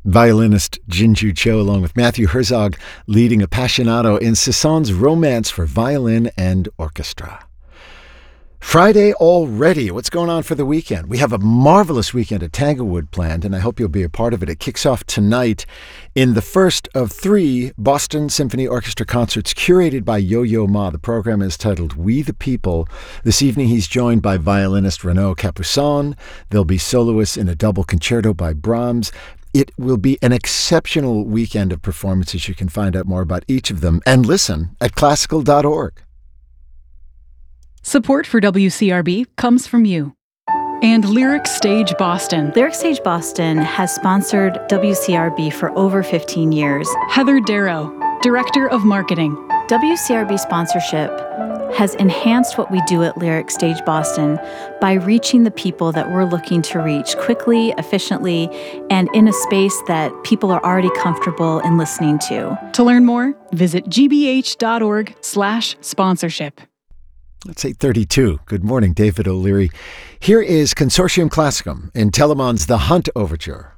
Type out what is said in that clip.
Violinist Jinju Cho along with Matthew Herzog leading Appassionato in Cézanne's Romance for Violin and Orchestra. Friday already. What's going on for the weekend? We have a marvelous weekend at Tanglewood planned, and I hope you'll be a part of it. It kicks off tonight in the first of 3 Boston Symphony Orchestra concerts curated by Yo-Yo Ma. The program is titled We the People. This evening he's joined by violinist Renaud Capuçon. There'll be soloists in a double concerto by Brahms. It will be an exceptional weekend of performances. You can find out more about each of them and listen at classical.org. Support for WCRB comes from you and Lyric Stage Boston. Lyric Stage Boston has sponsored WCRB for over 15 years. Heather Darrow, Director of Marketing. WCRB sponsorship has enhanced what we do at Lyric Stage Boston by reaching the people that we're looking to reach quickly, efficiently, and in a space that people are already comfortable in listening to. To learn more, visit gbh.org/sponsorship. It's 8:32. Good morning, David O'Leary. Here is Consortium Classicum in Telemann's The Hunt Overture.